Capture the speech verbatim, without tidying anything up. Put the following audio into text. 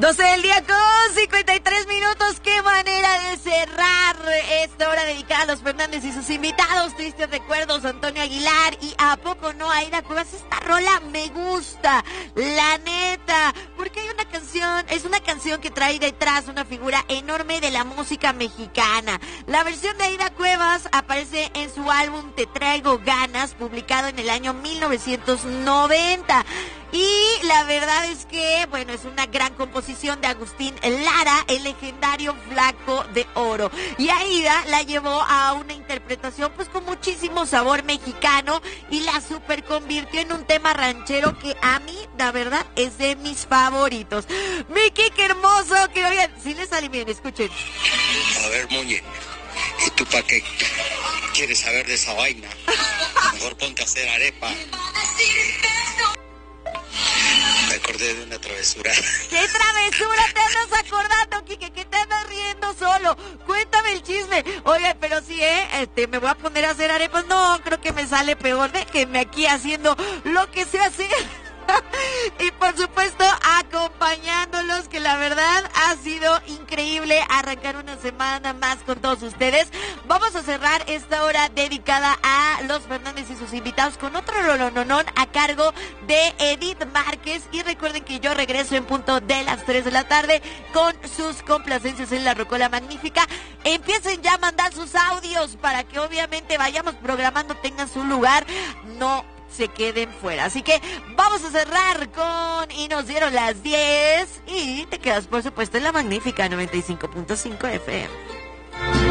doce del día con cincuenta y tres minutos. Qué manera de cerrar esta hora dedicada a los Fernández y sus invitados. Tristes recuerdos, Antonio Aguilar. Y a poco no, Aida Cuevas. Esta rola me gusta, la neta, porque hay una canción, es una canción que trae detrás una figura enorme de la música mexicana. La versión de Aida Cuevas aparece en su álbum Te Traigo Ganas, publicado en el año mil novecientos noventa. Y la verdad es que, bueno, es una gran composición de Agustín Lara, el legendario Flaco de Oro. Y Aida la llevó a una interpretación pues con muchísimo sabor mexicano y la super convirtió en un tema ranchero que a mí, la verdad, es de mis favoritos. Miki, qué hermoso, que oigan, sí les sale bien, escuchen. A ver, Muñe, ¿y tú para qué quieres saber de esa vaina? Mejor ponte a hacer arepa. Me acordé de una travesura. ¿Qué travesura te andas acordando, Kike? ¿Qué te andas riendo solo? Cuéntame el chisme. Oigan, pero sí, ¿eh? Este, me voy a poner a hacer arepas. No, creo que me sale peor. Déjenme aquí haciendo lo que sé hacer. Y por supuesto acompañándolos, que la verdad ha sido increíble arrancar una semana más con todos ustedes. Vamos a cerrar esta hora dedicada a los Fernández y sus invitados con otro rolononón a cargo de Edith Márquez. Y recuerden que yo regreso en punto de las tres de la tarde con sus complacencias en la Rocola Magnífica. Empiecen ya a mandar sus audios para que obviamente vayamos programando, tengan su lugar, no se queden fuera. Así que vamos a cerrar con Y nos dieron las diez y te quedas por supuesto en la Magnífica noventa y cinco punto cinco F M.